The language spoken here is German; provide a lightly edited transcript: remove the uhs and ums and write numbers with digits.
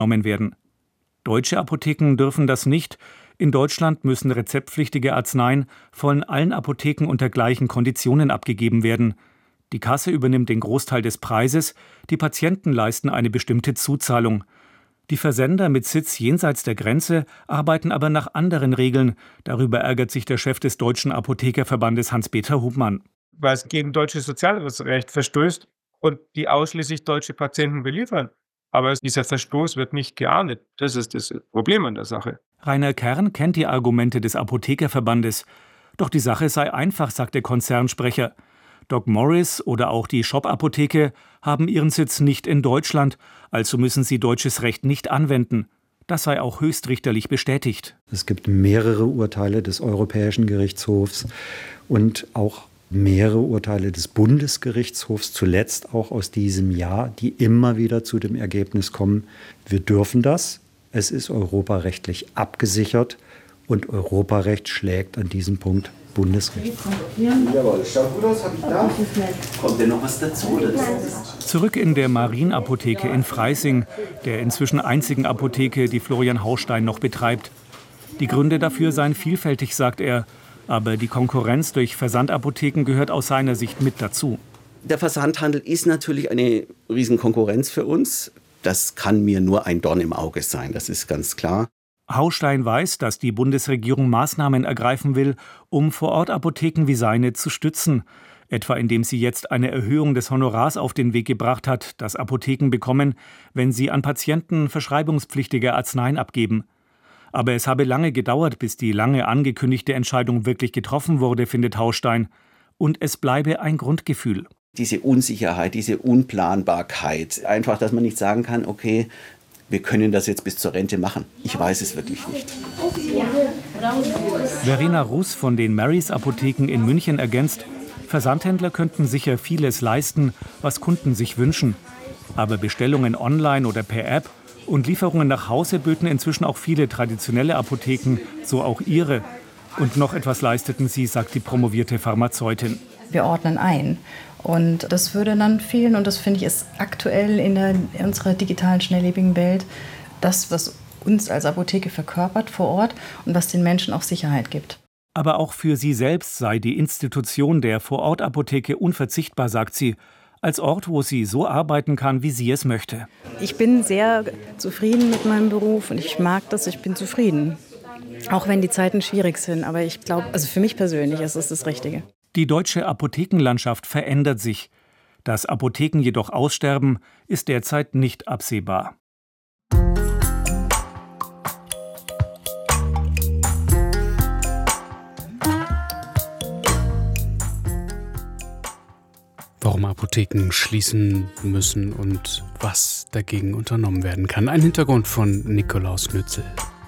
genommen werden. Deutsche Apotheken dürfen das nicht. In Deutschland müssen rezeptpflichtige Arzneien von allen Apotheken unter gleichen Konditionen abgegeben werden. Die Kasse übernimmt den Großteil des Preises, die Patienten leisten eine bestimmte Zuzahlung. Die Versender mit Sitz jenseits der Grenze arbeiten aber nach anderen Regeln. Darüber ärgert sich der Chef des Deutschen Apothekerverbandes Hans-Peter Hubmann. Weil es gegen deutsches Sozialrecht verstößt und die ausschließlich deutsche Patienten beliefern. Aber dieser Verstoß wird nicht geahndet. Das ist das Problem an der Sache. Rainer Kern kennt die Argumente des Apothekerverbandes. Doch die Sache sei einfach, sagt der Konzernsprecher. Doc Morris oder auch die Shop-Apotheke haben ihren Sitz nicht in Deutschland, also müssen sie deutsches Recht nicht anwenden. Das sei auch höchstrichterlich bestätigt. Es gibt mehrere Urteile des Europäischen Gerichtshofs und auch mehrere Urteile des Bundesgerichtshofs, zuletzt auch aus diesem Jahr, die immer wieder zu dem Ergebnis kommen, wir dürfen das. Es ist europarechtlich abgesichert und Europarecht schlägt an diesem Punkt Bundesrecht. Jawohl, schaut gut aus, habe ich da. Kommt denn noch was dazu? Zurück in der Marienapotheke in Freising, der inzwischen einzigen Apotheke, die Florian Haustein noch betreibt. Die Gründe dafür seien vielfältig, sagt er. Aber die Konkurrenz durch Versandapotheken gehört aus seiner Sicht mit dazu. Der Versandhandel ist natürlich eine Riesenkonkurrenz für uns. Das kann mir nur ein Dorn im Auge sein, das ist ganz klar. Haustein weiß, dass die Bundesregierung Maßnahmen ergreifen will, um Vorortapotheken wie seine zu stützen. Etwa indem sie jetzt eine Erhöhung des Honorars auf den Weg gebracht hat, das Apotheken bekommen, wenn sie an Patienten verschreibungspflichtige Arzneien abgeben. Aber es habe lange gedauert, bis die lange angekündigte Entscheidung wirklich getroffen wurde, findet Haustein. Und es bleibe ein Grundgefühl. Diese Unsicherheit, diese Unplanbarkeit, einfach, dass man nicht sagen kann, okay, wir können das jetzt bis zur Rente machen. Ich weiß es wirklich nicht. Verena Ruß von den Marys Apotheken in München ergänzt, Versandhändler könnten sicher vieles leisten, was Kunden sich wünschen. Aber Bestellungen online oder per App und Lieferungen nach Hause böten inzwischen auch viele traditionelle Apotheken, so auch ihre. Und noch etwas leisteten sie, sagt die promovierte Pharmazeutin. Wir ordnen ein. Und das würde dann fehlen. Und das, finde ich, ist aktuell in unserer digitalen, schnelllebigen Welt das, was uns als Apotheke verkörpert vor Ort und was den Menschen auch Sicherheit gibt. Aber auch für sie selbst sei die Institution der Vorortapotheke unverzichtbar, sagt sie. Als Ort, wo sie so arbeiten kann, wie sie es möchte. Ich bin sehr zufrieden mit meinem Beruf und ich mag das, ich bin zufrieden. Auch wenn die Zeiten schwierig sind, aber ich glaube, also für mich persönlich ist es das Richtige. Die deutsche Apothekenlandschaft verändert sich. Dass Apotheken jedoch aussterben, ist derzeit nicht absehbar. Warum Apotheken schließen müssen und was dagegen unternommen werden kann. Ein Hintergrund von Nikolaus Nützel.